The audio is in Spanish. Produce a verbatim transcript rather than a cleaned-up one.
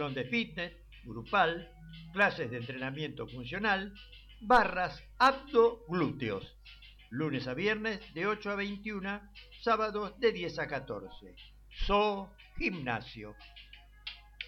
salón de fitness, grupal, clases de entrenamiento funcional, barras abdo glúteos. Lunes a viernes de ocho a veintiuna, sábados de diez a catorce. Zoo Gimnasio.